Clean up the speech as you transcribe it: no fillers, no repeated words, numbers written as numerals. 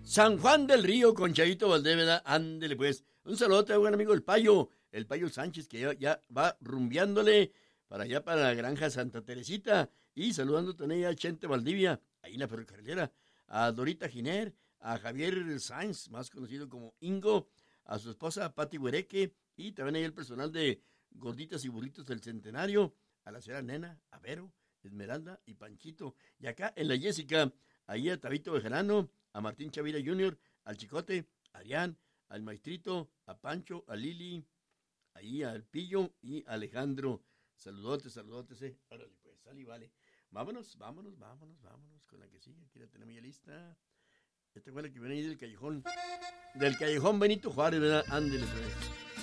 San Juan del Río con Chayito Valdés, ¿verdad? Ándele pues. Un saludo a buen amigo el Payo Sánchez, que ya va rumbeándole para allá, para la granja Santa Teresita. Y saludando también a Chente Valdivia, ahí en la ferrocarrilera, a Dorita Giner, a Javier Sainz, más conocido como Ingo, a su esposa Pati Huereque, y también ahí el personal de Gorditas y Burritos del Centenario, a la señora Nena, a Vero, Esmeralda y Panchito. Y acá en la Jessica, ahí a Tabito Bejarano, a Martín Chavira Jr., al Chicote, a Adrián, al Maestrito, a Pancho, a Lili, ahí al Pillo y a Alejandro. Saludotes, Órale, pues, sale y vale. Vámonos con la que sigue. Aquí la tenemos ya lista. Esta fue la que viene ahí del callejón Benito Juárez, ¿verdad? Ándele, pues.